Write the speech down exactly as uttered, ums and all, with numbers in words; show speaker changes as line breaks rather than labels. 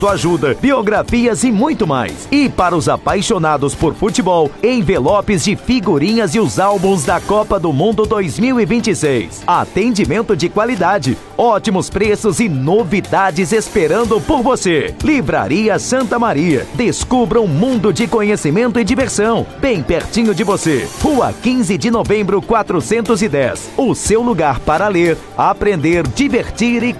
ajuda, biografias e muito mais. E para os apaixonados por futebol, envelopes de figurinhas e os álbuns da Copa do Mundo dois mil e vinte e seis. Atendimento de qualidade, ótimos preços e novidades esperando por você. Livraria Santa Maria. Descubra um mundo de conhecimento e diversão, bem pertinho de você. Rua quinze de novembro, quatrocentos e dez. O seu lugar para ler, aprender, divertir e